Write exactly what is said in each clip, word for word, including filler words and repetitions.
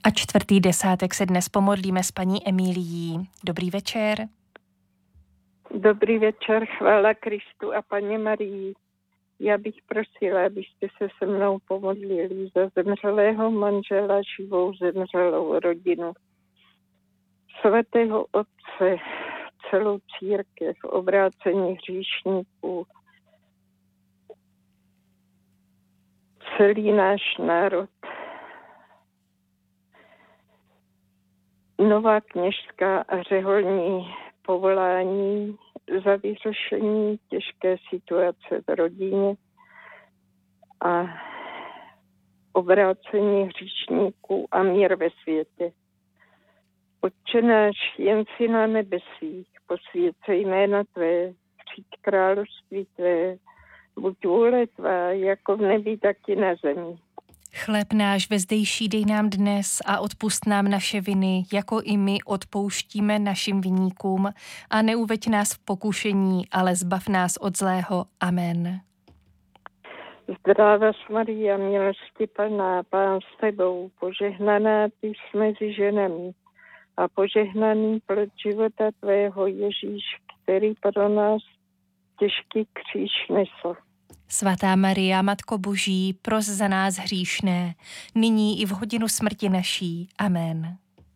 A čtvrtý desátek se dnes pomodlíme s paní Emílií. Dobrý večer. Dobrý večer, chvála Kristu a Paně Marii. Já bych prosila, abyste se se mnou pomodlili za zemřelého manžela, živou zemřelou rodinu, svatého Otce, celou církev, obrácení hříšníků, celý náš národ, nová kněžská a řeholní povolání za vyřešení těžké situace v rodině a obrácení hříšníků a mír ve světě. Otče náš, jen si na nebesích, posvěcej jména Tvé, přijď království Tvé, buď vůle Tvá, jako v nebi, tak i na zemi. Chléb náš vezdejší dej nám dnes a odpusť nám naše viny, jako i my odpouštíme našim viníkům. A neuveď nás v pokušení, ale zbav nás od zlého. Amen. Zdráva Maria, milosti plná, Pán s Tebou, požehnaná Ty jsi mezi ženami a požehnaný plod života Tvého Ježíš, který pro nás těžký kříž nesl. Svatá Maria, Matko Boží, pros za nás hříšné, nyní i v hodinu smrti naší. Amen.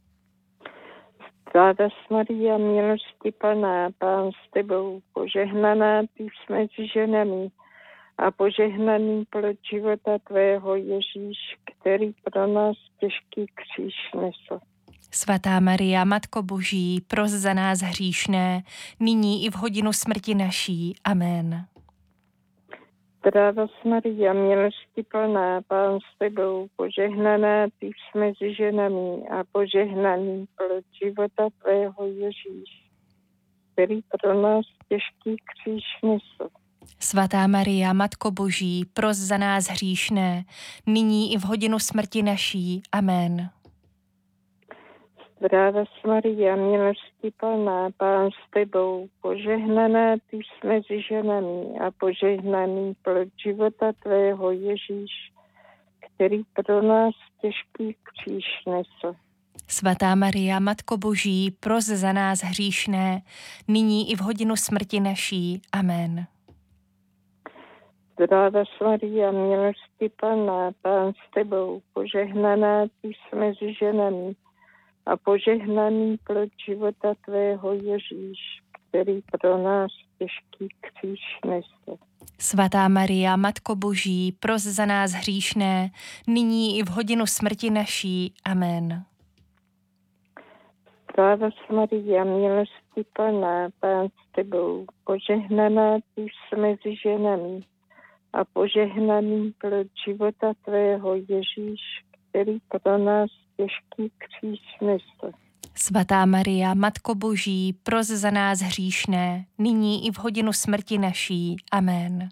Zdráva Maria, milosti plná, Pán s Tebou, požehnaná Ty jsi mezi ženami a požehnaný plod života Tvého Ježíš, který pro nás těžký kříž nesl. Svatá Maria, Matko Boží, pros za nás hříšné, nyní i v hodinu smrti naší. Amen. Zdráva Maria, milosti plná, Pán s Tebou, požehnaná Ty jsi mezi ženami a požehnaný plod života Tvého Ježíš, který pro nás těžký kříž nesl. Svatá Maria, Matko Boží, pros za nás hříšné, nyní i v hodinu smrti naší. Amen. Zdráva Maria, milosti plná, Pán s Tebou, požehnaná Ty jsi mezi ženami a požehnaný plod života Tvého Ježíš, který pro nás těžký kříž nesl. Svatá Maria, Matko Boží, pros za nás hříšné, nyní i v hodinu smrti naší. Amen. Zdráva Maria, milosti plná, Pán s Tebou, požehnaná Ty jsi mezi ženami a požehnaný plod života Tvého Ježíš, který pro nás těžký kříž nesl. Svatá Maria, Matko Boží, pros za nás hříšné, nyní i v hodinu smrti naší. Amen. Zdráva Maria, milosti plná, Pán s Tebou, požehnaná Ty jsi mezi ženami a požehnaný plod života Tvého Ježíš, který pro nás těžký kříž nesl. Svatá Maria, Matko Boží, pros za nás hříšné, nyní i v hodinu smrti naší. Amen.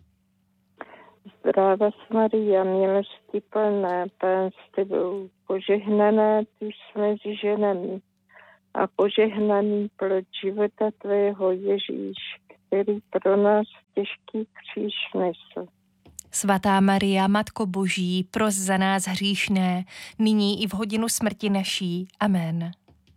Zdráva Maria, milosti plná, Pán s Tebou, požehnaná Ty jsi mezi ženami a požehnaný plod života Tvého Ježíš, který pro nás těžký kříž nesl. Svatá Maria, Matko Boží, pros za nás hříšné, nyní i v hodinu smrti naší. Amen.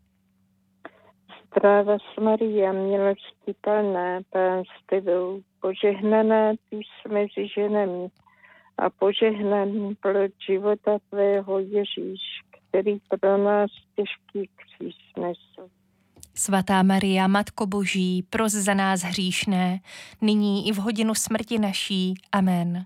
Zdráva Maria, milosti plná, Pán s Tebou, požehnaná Ty jsi mezi ženami a požehnaný plod života Tvého Ježíš, který pro nás těžký kříž nesl. Svatá Maria, Matko Boží, pros za nás hříšné, nyní i v hodinu smrti naší. Amen.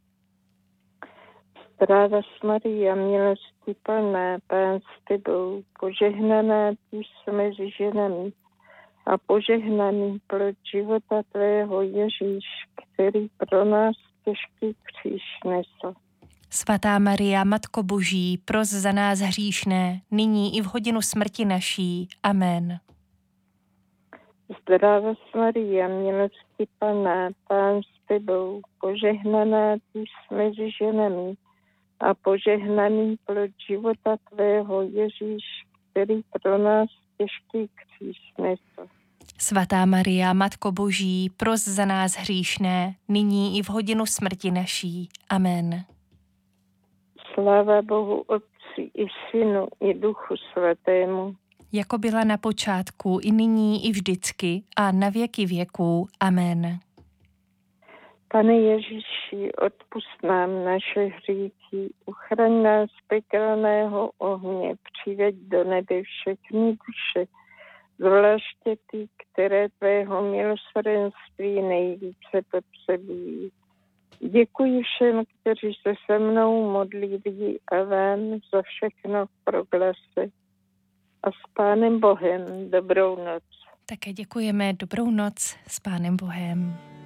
Zdráva Maria, milosti plná, Pán s Tebou, požehnaná Ty jsi mezi ženami a požehnaný plod života Tvého Ježíš, který pro nás těžký kříž nesl. Svatá Maria, Matko Boží, pros za nás hříšné, nyní i v hodinu smrti naší. Amen. Zdráva Maria, milosti plná, Pán s Tebou, požehnaná Ty jsi mezi ženami a požehnaný plod života Tvého Ježíš, který pro nás těžký kříž nesl. Svatá Maria, Matko Boží, pros za nás hříšné, nyní i v hodinu smrti naší. Amen. Sláva Bohu Otci i Synu i Duchu Svatému. Jako byla na počátku, i nyní, i vždycky, a na věky věků. Amen. Pane Ježíši, odpusť nám naše hříchy, uchraň nás z pekelného ohně, přiveď do nebe všechny duše, zvláště ty, které tvého milosrdenství nejvíce potřebují. Děkuji všem, kteří se se mnou modlili a vám za všechno v proglase. A s Pánem Bohem dobrou noc. Také děkujeme, dobrou noc s Pánem Bohem.